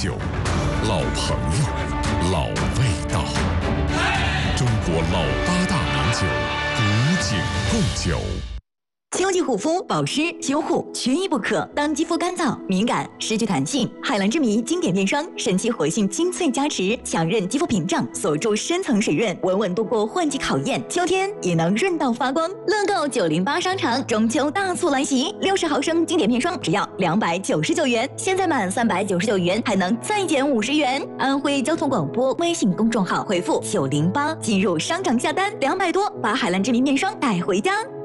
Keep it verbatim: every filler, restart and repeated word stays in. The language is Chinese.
酒，老朋友，老味道。中国老八大名酒，古井贡酒。 秋季护肤、保湿、修护缺一不可。当肌肤干燥、敏感、失去弹性，海蓝之谜经典面霜神奇活性精粹加持，强韧肌肤屏障，锁住深层水润，稳稳度过换季考验。秋天也能润到发光。乐购九零八商场中秋大促来袭，六十毫升经典面霜只要两百九十九元，现在满三百九十九元还能再减五十元。安徽交通广播微信公众号回复九零八进入商场下单，两百多把海蓝之谜面霜带回家。